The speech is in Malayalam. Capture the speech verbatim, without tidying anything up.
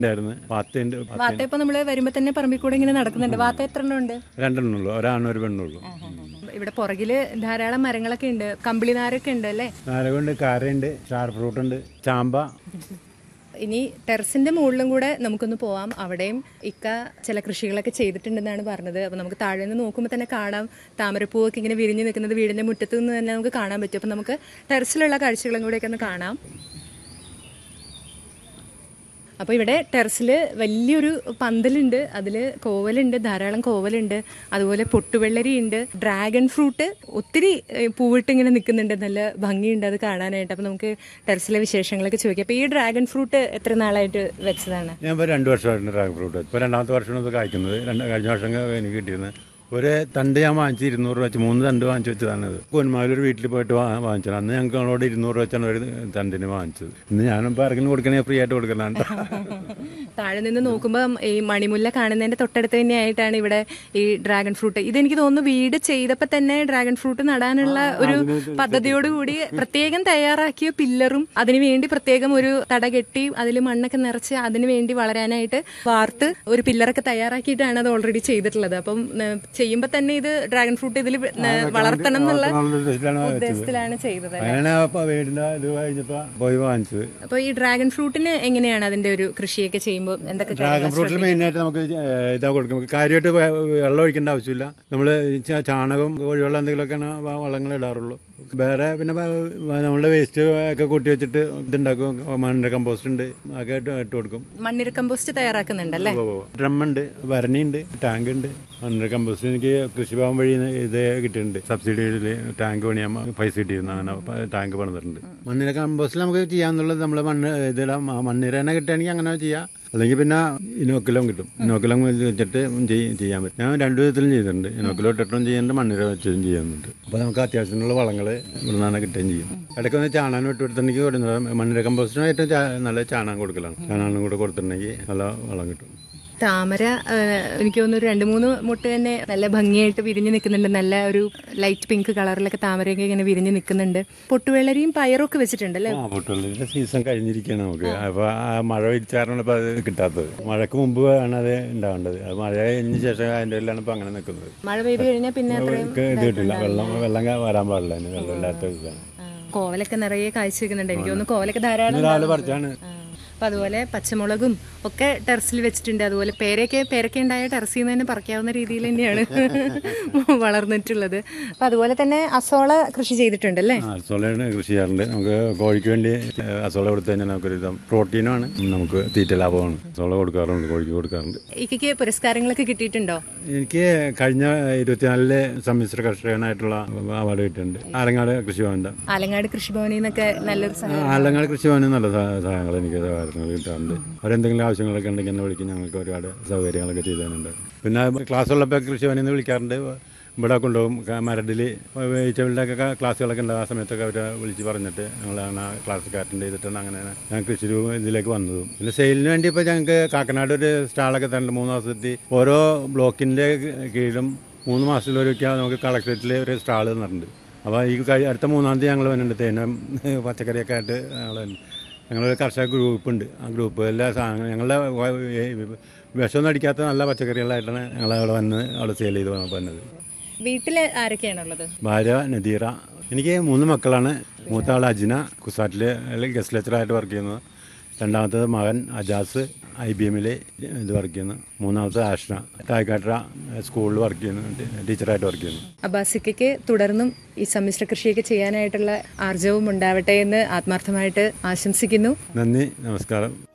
വാത്തയുണ്ട്. വാത്ത ഇപ്പൊ നമ്മള് വരുമ്പോ തന്നെ പറമ്പിൽ കൂടെ ഇങ്ങനെ നടക്കുന്നുണ്ട്. വാത്ത എത്ര എണ്ണം ഉണ്ട്? രണ്ടെണ്ണം ഉള്ളു, ഒരാണും ഒരു പെണ്ണുള്ളൂ. ഇവിടെ പുറകില് ധാരാളം മരങ്ങളൊക്കെ ഉണ്ട്, കമ്പിളിനാരൊക്കെ ഉണ്ട് അല്ലേ? നാരകമുണ്ട്, കാരയുണ്ട്, സ്റ്റാർ ഫ്രൂട്ട് ഉണ്ട്, ചാമ്പ. ഇനി ടെറസിന്റെ മുകളിലും കൂടെ നമുക്കൊന്ന് പോവാം. അവിടെയും ഇക്ക ചില കൃഷികളൊക്കെ ചെയ്തിട്ടുണ്ടെന്നാണ് പറഞ്ഞത്. അപ്പൊ നമുക്ക് താഴെ നിന്ന് നോക്കുമ്പോൾ തന്നെ കാണാം താമരപ്പൂവൊക്കെ ഇങ്ങനെ വിരിഞ്ഞു നിൽക്കുന്നത് വീടിന്റെ മുറ്റത്ത് നിന്ന് തന്നെ നമുക്ക് കാണാൻ പറ്റും. അപ്പൊ നമുക്ക് ടെറസിലുള്ള കാഴ്ചകളും കൂടെയൊക്കെ ഒന്ന് കാണാം. അപ്പോൾ ഇവിടെ ടെറസിൽ വലിയൊരു പന്തലുണ്ട്, അതിൽ കോവലുണ്ട്, ധാരാളം കോവലുണ്ട്, അതുപോലെ പൊട്ടുവെള്ളരി ഉണ്ട്, ഡ്രാഗൺ ഫ്രൂട്ട് ഒത്തിരി പൂവിട്ട് ഇങ്ങനെ നിൽക്കുന്നുണ്ട്, നല്ല ഭംഗിയുണ്ട് അത് കാണാനായിട്ട്. അപ്പോൾ നമുക്ക് ടെറസിലെ വിശേഷങ്ങളൊക്കെ ചോദിക്കാം. അപ്പോൾ ഈ ഡ്രാഗൺ ഫ്രൂട്ട് എത്ര നാളായിട്ട് വെച്ചതാണ്? ഞാൻ ഇപ്പോൾ രണ്ട് വർഷമായിട്ട് ഡ്രാഗൺ ഫ്രൂട്ട്, ഇപ്പോൾ രണ്ടാമത്തെ വർഷമാണ് ഇത് കായ്ക്കുന്നത്. രണ്ട് കഴിഞ്ഞ വർഷം എനിക്ക് കിട്ടിയിരുന്നത് ഒരു തണ്ട് ഞാൻ വാങ്ങിച്ച് ഇരുന്നൂറ് രൂപ വെച്ച് മൂന്ന് തണ്ട് വാങ്ങിച്ച് വെച്ചതാണത്. പൊന്മാലൊരു വീട്ടിൽ പോയിട്ട് വാങ്ങിച്ചത്. അന്ന് ഞങ്ങൾക്ക് അവളോട് ഇരുന്നൂറ് രൂപ വെച്ചാണ് ഒരു തണ്ടിന് വാങ്ങിച്ചത്. ഇന്ന് ഞാനിപ്പോൾ ആർക്കും കൊടുക്കണേ ഫ്രീ ആയിട്ട് കൊടുക്കുന്നതാണ്. താഴെ നിന്ന് നോക്കുമ്പോൾ ഈ മണിമുല്ല കാണുന്നതിന്റെ തൊട്ടടുത്ത് തന്നെയായിട്ടാണ് ഇവിടെ ഈ ഡ്രാഗൺ ഫ്രൂട്ട്. ഇതെനിക്ക് തോന്നുന്നു വീട് ചെയ്തപ്പോൾ തന്നെ ഡ്രാഗൺ ഫ്രൂട്ട് നടാനുള്ള ഒരു പദ്ധതിയോടുകൂടി പ്രത്യേകം തയ്യാറാക്കിയ പില്ലറും അതിനുവേണ്ടി പ്രത്യേകം ഒരു തട കെട്ടി അതിൽ മണ്ണൊക്കെ നിറച്ച് അതിനു വേണ്ടി വളരാനായിട്ട് വാർത്ത് ഒരു പില്ലറൊക്കെ തയ്യാറാക്കിയിട്ടാണ് അത് ഓൾറെഡി ചെയ്തിട്ടുള്ളത്. അപ്പം ചെയ്യുമ്പോ തന്നെ ഇത് ഡ്രാഗൺ ഫ്രൂട്ട് ഇതിൽ വളർത്തണം എന്നുള്ള ഉദ്ദേശത്തിലാണ് ചെയ്തത്. അപ്പൊ ഈ ഡ്രാഗൺ ഫ്രൂട്ടിന് എങ്ങനെയാണ് അതിന്റെ ഒരു കൃഷിയൊക്കെ ചെയ്യുമ്പോൾ എന്തൊക്കെ? ഡ്രാഗൺ ഫ്രൂട്ടിൽ മെയിനായിട്ട് നമുക്ക് ഇതാ കൊടുക്കും, കാര്യമായിട്ട് വെള്ളം ഒഴിക്കേണ്ട ആവശ്യമില്ല. നമ്മൾ ചാണകം കോഴിവെള്ളം എന്തെങ്കിലുമൊക്കെയാണ് വളങ്ങൾ ഇടാറുള്ളൂ. വേറെ പിന്നെ നമ്മളുടെ വേസ്റ്റ് ഒക്കെ കൂട്ടി വെച്ചിട്ട് ഇതുണ്ടാക്കും, മണ്ണിര കമ്പോസ്റ്റ് ഉണ്ട്, ഒക്കെ ഇട്ട് കൊടുക്കും. മണ്ണിര കമ്പോസ്റ്റ് തയ്യാറാക്കുന്നുണ്ടല്ലേ? ഡ്രമ്മുണ്ട്, ഭരണിയുണ്ട്, ടാങ്ക് ഉണ്ട്. മണ്ണിര കമ്പോസ്റ്റ് എനിക്ക് കൃഷിഭവൻ വഴി ഇത് കിട്ടിയിട്ടുണ്ട്, സബ്സിഡിയിൽ ടാങ്ക് പണിയാൻ പൈസ കിട്ടിയിരുന്നു. അങ്ങനെ ടാങ്ക് പണിതിട്ടുണ്ട്. മണ്ണിര കമ്പോസ്റ്റിൽ നമുക്ക് ചെയ്യാന്നുള്ളത് നമ്മൾ മണ്ണ് ഇതിടാം, മണ്ണിര തന്നെ കിട്ടുകയാണെങ്കിൽ അങ്ങനെ ചെയ്യാം. അല്ലെങ്കിൽ പിന്നെ ഇനോക്കുലം കിട്ടും, ഇനോക്കുലം വെച്ചിട്ട് ചെയ്യാൻ പറ്റും. ഞാൻ രണ്ടു വിധത്തിലും ചെയ്തിട്ടുണ്ട്, ഇനോക്കുലം ഇട്ടിട്ടും ചെയ്യുന്നുണ്ട്, മണ്ണിര വെച്ചതും ചെയ്യുന്നുണ്ട്. അപ്പോൾ നമുക്ക് അത്യാവശ്യത്തിനുള്ള വളങ്ങൾ ഇവിടെ നിന്നാണ് കിട്ടുകയും ചെയ്യും. ഇടയ്ക്ക് ഒന്ന് ചാണകം ഇട്ട് കൊടുത്തിട്ടുണ്ടെങ്കിൽ കൊടുക്കുന്നത് മണ്ണിര കമ്പോസ്റ്റിന് ഏറ്റവും നല്ല ചാണകം കൊടുക്കലാണ്. ചാണകം കൂടെ കൊടുത്തിട്ടുണ്ടെങ്കിൽ നല്ല വളം കിട്ടും. താമര എനിക്ക് തോന്നുന്നു ഒരു രണ്ട് മൂന്ന് മുട്ട തന്നെ നല്ല ഭംഗിയായിട്ട് വിരിഞ്ഞ് നിൽക്കുന്നുണ്ട്. നല്ല ഒരു ലൈറ്റ് പിങ്ക് കളറിലൊക്കെ താമരയൊക്കെ ഇങ്ങനെ വിരിഞ്ഞ് നിൽക്കുന്നുണ്ട്. പൊട്ടുവെള്ളരിയും പയറൊക്കെ വെച്ചിട്ടുണ്ടല്ലേ? ആ, പൊട്ടുവെള്ളരിയുടെ സീസൺ കഴിഞ്ഞിരിക്കുകയാണ് നമുക്ക്. അപ്പോൾ ആ മഴ വിരിച്ചാറാണ് ഇപ്പോൾ അത് കിട്ടാത്തത്. മഴക്ക് മുമ്പ് ആണ് അത് ഉണ്ടാവേണ്ടത്. അത് മഴ കഴിഞ്ഞ ശേഷം അതിൻ്റെ എല്ലാം ഇപ്പോൾ അങ്ങനെ നിൽക്കുന്നത്. മഴ പെയ്ത് കഴിഞ്ഞാൽ പിന്നെ ഇത് കിട്ടില്ല, വെള്ളം വെള്ളം വരാൻ പാടില്ല, അതിന് വെള്ളം ഇല്ലാത്ത ദിവസമാണ്. കോവലൊക്കെ നിറയെ കാഴ്ച വെക്കുന്നുണ്ട്. എനിക്ക് തോന്നുന്നു കോവലൊക്കെ ധാരാളം രാവിലെ പറിച്ചാണ്. അപ്പം അതുപോലെ പച്ചമുളകും ഒക്കെ ടെറസിൽ വെച്ചിട്ടുണ്ട്. അതുപോലെ പേരയൊക്കെ പേരൊക്കെ ഉണ്ടായ ടെറസിൽ നിന്ന് തന്നെ പറിക്കാവുന്ന രീതിയിൽ തന്നെയാണ് വളർന്നിട്ടുള്ളത്. അപ്പം അതുപോലെ തന്നെ അസോള കൃഷി ചെയ്തിട്ടുണ്ടല്ലേ? അസോളയാണ് കൃഷി ചെയ്യാറുണ്ട്. നമുക്ക് കോഴിക്ക് വേണ്ടി അസോള കൊടുത്തു കഴിഞ്ഞാൽ നമുക്കൊരു പ്രോട്ടീനുമാണ്, നമുക്ക് തീറ്റ ലാഭമാണ്. അസോള കൊടുക്കാറുണ്ട്, കോഴിക്ക് കൊടുക്കാറുണ്ട്. ഇക്കയ്ക്ക് പുരസ്കാരങ്ങളൊക്കെ കിട്ടിയിട്ടുണ്ടോ? എനിക്ക് കഴിഞ്ഞ ഇരുപത്തിനാലിലെ സമ്മിശ്ര കർഷകനായിട്ടുള്ള അവാർഡ് കിട്ടിയിട്ടുണ്ട്, ആലങ്ങാട് കൃഷിഭവന്റെ. ആലങ്ങാട് കൃഷിഭവനിൽ നിന്നൊക്കെ നല്ലൊരു ആലങ്ങാട് കൃഷിഭവനിൽ നല്ല സഹായങ്ങൾ എനിക്ക് കിട്ടാറുണ്ട്. അവരെന്തെങ്കിലും ആവശ്യങ്ങളൊക്കെ ഉണ്ടെങ്കിൽ എന്നെ വിളിക്കും, ഞങ്ങൾക്ക് ഒരുപാട് സൗകര്യങ്ങളൊക്കെ ചെയ്തു തരുന്നുണ്ട്. പിന്നെ ക്ലാസ് ഉള്ളപ്പോൾ കൃഷിഭവനിൽ നിന്ന് വിളിക്കാറുണ്ട്, ഇവിടെ കൊണ്ടുപോകും. മരടിൽ വെജിറ്റബിളിൻ്റെയൊക്കെ ക്ലാസ്സുകളൊക്കെ ഉണ്ട്, ആ സമയത്തൊക്കെ അവർ വിളിച്ച് പറഞ്ഞിട്ട് ഞങ്ങളാണ് ക്ലാസ് അറ്റൻഡ് ചെയ്തിട്ടാണ് അങ്ങനെ ഞാൻ കൃഷി ഇതിലേക്ക് വന്നതും. പിന്നെ സെയിലിന് വേണ്ടി ഇപ്പോൾ ഞങ്ങൾക്ക് കാക്കനാട് ഒരു സ്റ്റാളൊക്കെ തരുന്നുണ്ട്. മൂന്ന് മാസത്തിൽ ഓരോ ബ്ലോക്കിൻ്റെ കീഴിലും മൂന്ന് മാസത്തിലൊരിക്കൽ നമുക്ക് കളക്ടറേറ്റിൽ ഒരു സ്റ്റാൾ തന്നിട്ടുണ്ട്. അപ്പോൾ ഈ അടുത്ത മൂന്നാം തീയതി ഞങ്ങൾ വന്നിട്ടുണ്ട്, തേനും പച്ചക്കറിയൊക്കെ ആയിട്ട് ഞങ്ങൾ ഞങ്ങളൊരു കർഷക ഗ്രൂപ്പുണ്ട്. ആ ഗ്രൂപ്പ് എല്ലാ സാധനങ്ങളും ഞങ്ങളുടെ വിഷമൊന്നും അടിക്കാത്ത നല്ല പച്ചക്കറികളായിട്ടാണ് ഞങ്ങൾ അവിടെ വന്ന് അവിടെ സെയിൽ ചെയ്ത് വന്നത്. വീട്ടിൽ ആരൊക്കെയാണുള്ളത്? ഭാര്യ നദീറ. എനിക്ക് മൂന്ന് മക്കളാണ്. മൂത്ത ആൾ അജിന, കുസാറ്റിൽ ഗസ്റ്റ് ലെക്ചറായിട്ട് വർക്ക് ചെയ്യുന്നത്. രണ്ടാമത്തത് മകൻ അജാസ്, ഐ ബി എമ്മിൽ ഇത് വർക്ക് ചെയ്യുന്നു. മൂന്നാമത്തെ ആഷ്ന, തായ്ക്കാട്ടറ സ്കൂളിൽ വർക്ക് ചെയ്യുന്നു, ടീച്ചറായിട്ട് വർക്ക് ചെയ്യുന്നു. അബ്ബാസിക്കയ്ക്ക് തുടർന്നും ഈ സമ്മിശ്ര കൃഷിയൊക്കെ ചെയ്യാനായിട്ടുള്ള ആർജവും ഉണ്ടാവട്ടെ എന്ന് ആത്മാർത്ഥമായിട്ട് ആശംസിക്കുന്നു. നന്ദി, നമസ്കാരം.